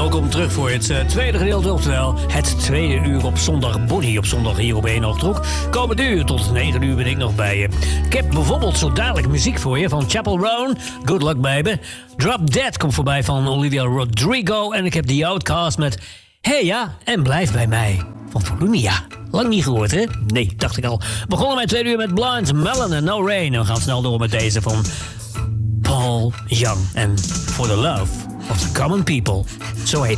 welkom terug voor het tweede gedeelte, oftewel het tweede uur op zondag Body. Op zondag hier op 1 Oogdruk. Komend uur tot 9 uur ben ik nog bij je. Ik heb bijvoorbeeld zo dadelijk muziek voor je van Chapel Roan. Good Luck Baby. Drop Dead komt voorbij van Olivia Rodrigo. En ik heb The Outcast met Hey ja en Blijf bij mij van Volumia. Lang niet gehoord, hè? Nee, dacht ik al. Begonnen mijn tweede uur met Blind Melon en No Rain. En we gaan snel door met deze van Paul Young. En For the Love of the Common People. Zo heet